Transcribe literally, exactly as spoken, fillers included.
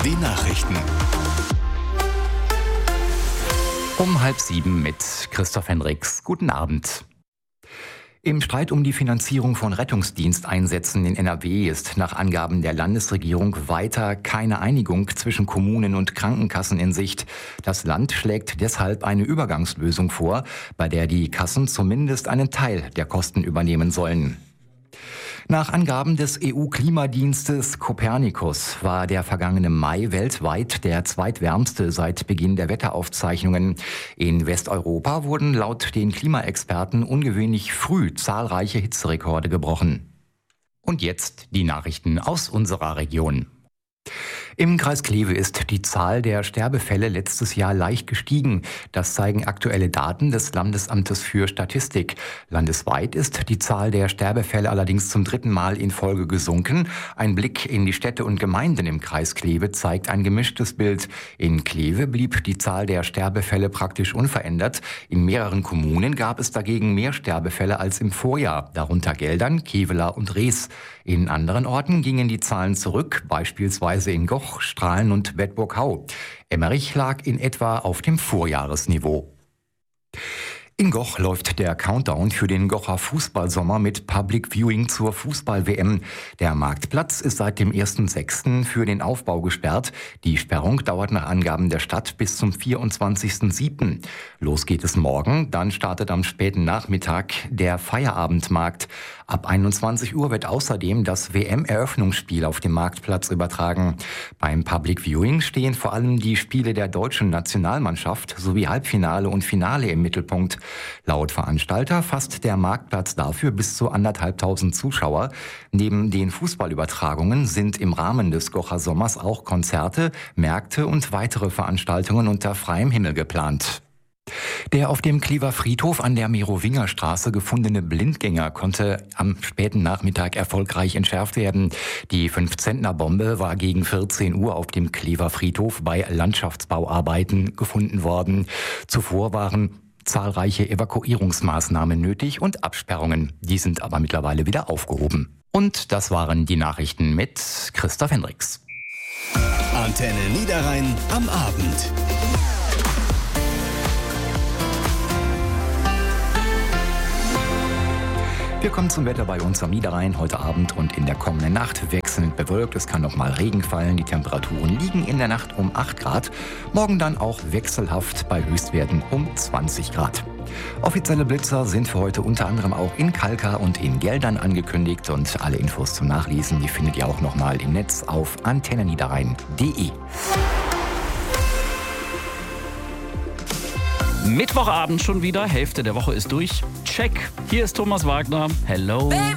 Die Nachrichten. Um halb sieben mit Christoph Hendricks. Guten Abend. Im Streit um die Finanzierung von Rettungsdiensteinsätzen in N R W ist nach Angaben der Landesregierung weiter keine Einigung zwischen Kommunen und Krankenkassen in Sicht. Das Land schlägt deshalb eine Übergangslösung vor, bei der die Kassen zumindest einen Teil der Kosten übernehmen sollen. Nach Angaben des E U-Klimadienstes Copernicus war der vergangene Mai weltweit der zweitwärmste seit Beginn der Wetteraufzeichnungen. In Westeuropa wurden laut den Klimaexperten ungewöhnlich früh zahlreiche Hitzerekorde gebrochen. Und jetzt die Nachrichten aus unserer Region. Im Kreis Kleve ist die Zahl der Sterbefälle letztes Jahr leicht gestiegen. Das zeigen aktuelle Daten des Landesamtes für Statistik. Landesweit ist die Zahl der Sterbefälle allerdings zum dritten Mal in Folge gesunken. Ein Blick in die Städte und Gemeinden im Kreis Kleve zeigt ein gemischtes Bild. In Kleve blieb die Zahl der Sterbefälle praktisch unverändert. In mehreren Kommunen gab es dagegen mehr Sterbefälle als im Vorjahr, darunter Geldern, Kevela und Rees. In anderen Orten gingen die Zahlen zurück, beispielsweise in Goch, Strahlen und Bedburg-Hau. Emmerich lag in etwa auf dem Vorjahresniveau. In Goch läuft der Countdown für den Gocher Fußballsommer mit Public Viewing zur Fußball-W M. Der Marktplatz ist seit dem ersten sechsten für den Aufbau gesperrt. Die Sperrung dauert nach Angaben der Stadt bis zum vierundzwanzigsten siebten Los geht es morgen, dann startet am späten Nachmittag der Feierabendmarkt. Ab einundzwanzig Uhr wird außerdem das W M-Eröffnungsspiel auf dem Marktplatz übertragen. Beim Public Viewing stehen vor allem die Spiele der deutschen Nationalmannschaft sowie Halbfinale und Finale im Mittelpunkt. Laut Veranstalter fasst der Marktplatz dafür bis zu anderthalbtausend Zuschauer. Neben den Fußballübertragungen sind im Rahmen des Gocher Sommers auch Konzerte, Märkte und weitere Veranstaltungen unter freiem Himmel geplant. Der auf dem Klever Friedhof an der Merowingerstraße gefundene Blindgänger konnte am späten Nachmittag erfolgreich entschärft werden. Die fünf-Zentner-Bombe war gegen vierzehn Uhr auf dem Klever Friedhof bei Landschaftsbauarbeiten gefunden worden. Zuvor waren zahlreiche Evakuierungsmaßnahmen nötig und Absperrungen. Die sind aber mittlerweile wieder aufgehoben. Und das waren die Nachrichten mit Christoph Hendricks. Antenne Niederrhein am Abend. Wir kommen zum Wetter bei uns am Niederrhein heute Abend und in der kommenden Nacht wechselnd bewölkt. Es kann noch mal Regen fallen. Die Temperaturen liegen in der Nacht um acht Grad. Morgen dann auch wechselhaft bei Höchstwerten um zwanzig Grad. Offizielle Blitzer sind für heute unter anderem auch in Kalka und in Geldern angekündigt. Und alle Infos zum Nachlesen, die findet ihr auch noch mal im Netz auf antenne niederrhein punkt de. Mittwochabend schon wieder, Hälfte der Woche ist durch. Check. Hier ist Thomas Wagner. Hello.